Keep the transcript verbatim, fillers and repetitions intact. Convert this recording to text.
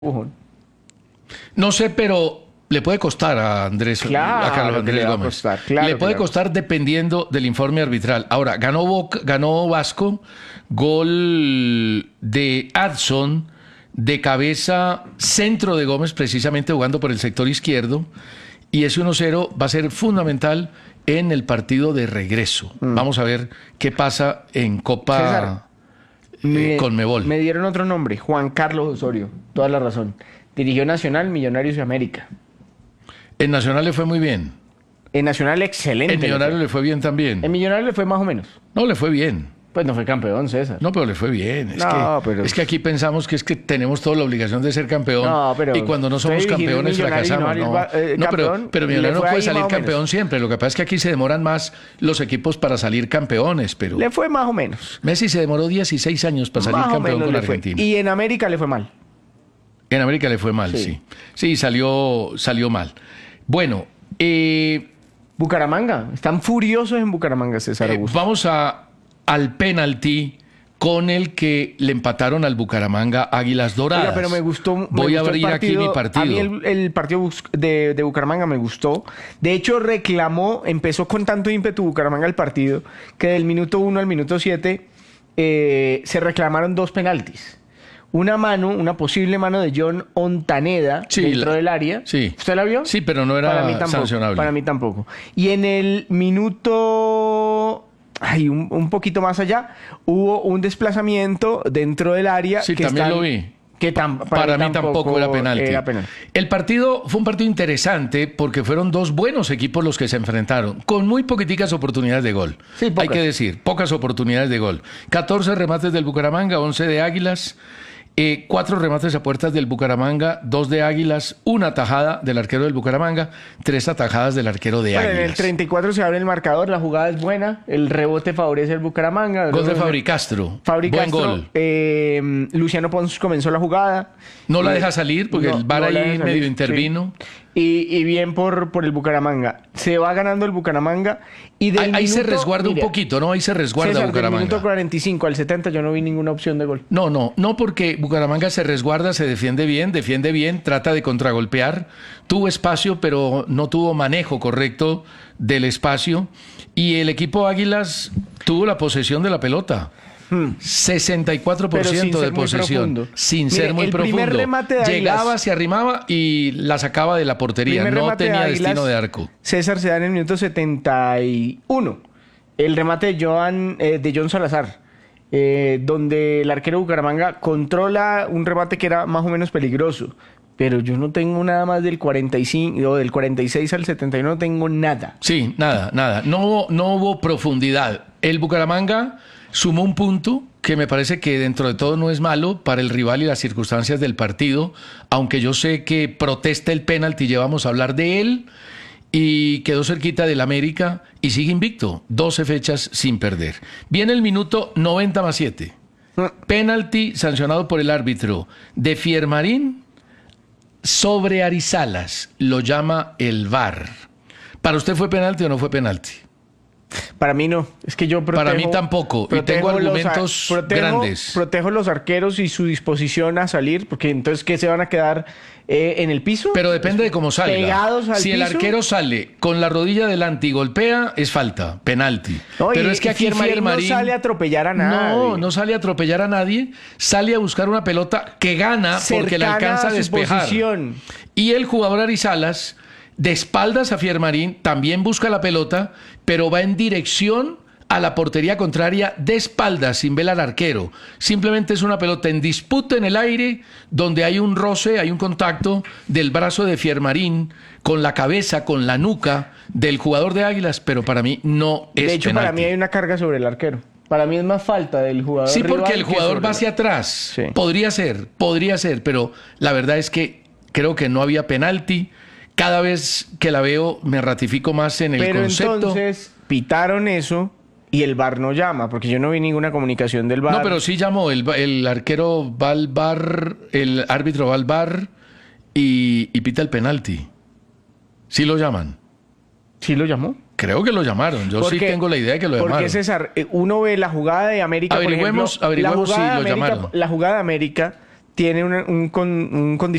empujón. No sé, pero le puede costar a Andrés, Claro a Carlos que Andrés le va a Gómez. costar, claro le que puede le va a costar dependiendo del informe arbitral. Ahora, ganó Boca, ganó Vasco, gol de Adson, de cabeza, centro de Gómez, precisamente jugando por el sector izquierdo. Y ese uno cero va a ser fundamental en el partido de regreso. Mm. Vamos a ver qué pasa en Copa César, eh, me, Conmebol. Me dieron otro nombre, Juan Carlos Osorio. Toda la razón. Dirigió Nacional, Millonarios y América. En Nacional le fue muy bien. En Nacional, excelente. En Millonarios le fue bien también. En Millonarios le fue más o menos. No, le fue bien. Pues no fue campeón, César. No, pero le fue bien. Es, no, que, pero... es que aquí pensamos que es que tenemos toda la obligación de ser campeón. No, pero y cuando no somos campeones fracasamos. No, no, eh, no pero, pero Millonarios no puede salir campeón siempre. Lo que pasa es que aquí se demoran más los equipos para salir campeones. Pero le fue más o menos. Messi se demoró dieciséis años para salir más campeón con Argentina. Fue. Y en América le fue mal. En América le fue mal, sí. Sí, sí salió, salió mal. Bueno, eh, Bucaramanga. Están furiosos en Bucaramanga, César Augusto. Eh, vamos a, al penalti con el que le empataron al Bucaramanga Águilas Doradas. Oiga, pero me gustó. Me Voy gustó a abrir aquí mi partido. A mí el, el partido de, de Bucaramanga me gustó. De hecho, reclamó, empezó con tanto ímpetu Bucaramanga el partido, que del minuto uno al minuto siete eh, se reclamaron dos penaltis. Una mano, una posible mano de John Ontaneda sí, dentro la, del área. Sí. ¿Usted la vio? Sí, pero no era para mí tampoco, sancionable. Para mí tampoco. Y en el minuto... Ay, un, un poquito más allá, hubo un desplazamiento dentro del área. Sí, que también están, lo vi. Que tam, para, para mí, mí tampoco, tampoco era, penalti. era penalti. El partido fue un partido interesante porque fueron dos buenos equipos los que se enfrentaron, con muy poquiticas oportunidades de gol. Sí, hay que decir, pocas oportunidades de gol. catorce remates del Bucaramanga, once de Águilas. Eh, cuatro remates a puertas del Bucaramanga, dos de Águilas, una atajada del arquero del Bucaramanga, tres atajadas del arquero de bueno, Águilas. En el treinta y cuatro se abre el marcador, la jugada es buena, el rebote favorece al Bucaramanga. Gol de Fabri Castro. Fabri Buen Castro, gol. Eh, Luciano Pons comenzó la jugada. No la deja salir porque no, el V A R no ahí medio intervino. Sí. Y, y bien por, por el Bucaramanga. Se va ganando el Bucaramanga. Y del ahí, ahí minuto, se resguarda mire, un poquito, ¿no? Ahí se resguarda César, Bucaramanga. Del minuto cuarenta y cinco al setenta yo no vi ninguna opción de gol. No, no, no porque Bucaramanga se resguarda, se defiende bien, defiende bien, trata de contragolpear. Tuvo espacio, pero no tuvo manejo correcto del espacio. Y el equipo Águilas tuvo la posesión de la pelota. Hmm. sesenta y cuatro por ciento de posesión, sin Mire, ser muy el profundo. Primer remate de Llegaba, Águilas, se arrimaba y la sacaba de la portería. No tenía de Águilas, destino de arco. César se da en el minuto setenta y uno. El remate de, Joan, eh, de John Salazar, eh, donde el arquero Bucaramanga controla un remate que era más o menos peligroso. Pero yo no tengo nada más del cuarenta y cinco, o del cuarenta y seis al setenta y uno, no tengo nada. Sí, nada, nada. No, no hubo profundidad. El Bucaramanga sumó un punto que me parece que dentro de todo no es malo para el rival y las circunstancias del partido, aunque yo sé que protesta el penalti, ya vamos a hablar de él, y quedó cerquita del América y sigue invicto, doce fechas sin perder. Viene el minuto noventa más siete. Penalti sancionado por el árbitro de Fiermarín sobre Arizalas, lo llama el V A R. ¿Para usted fue penalti o no fue penalti? Para mí no, es que yo protejo... Para mí tampoco, y tengo argumentos los, protejo, grandes. Protejo los arqueros y su disposición a salir, porque entonces, ¿qué se van a quedar eh, en el piso? Pero depende de cómo salga. Pegados al si piso. El arquero sale con la rodilla delante y golpea, es falta, penalti. No, Pero y, es que aquí Fiermarín Fiermarín no sale a atropellar a nadie. No, no sale a atropellar a nadie, sale a buscar una pelota que gana cercana porque la alcanza a despejar. Posición. Y el jugador Arizalas, de espaldas a Fiermarín, también busca la pelota, pero va en dirección a la portería contraria de espaldas, sin ver al arquero. Simplemente es una pelota en disputa en el aire, donde hay un roce, hay un contacto del brazo de Fiermarín con la cabeza, con la nuca del jugador de Águilas, pero para mí no es De hecho, penalti. Para mí hay una carga sobre el arquero. Para mí es más falta del jugador. Sí, porque el que jugador va hacia el... atrás. Sí. Podría ser, podría ser, pero la verdad es que creo que no había penalti. Cada vez que la veo me ratifico más en el pero concepto. Pero entonces pitaron eso y el V A R no llama, porque yo no vi ninguna comunicación del V A R. No, pero sí llamó, el, el arquero va al V A R, el árbitro va al V A R y, y pita el penalti. Sí lo llaman. ¿Sí lo llamó? Creo que lo llamaron. Yo porque, sí tengo la idea de que lo llamaron. Porque, César, uno ve la jugada de América, averigüemos, por ejemplo, averigüemos la si lo América, llamaron. La jugada de América tiene una- un, con- un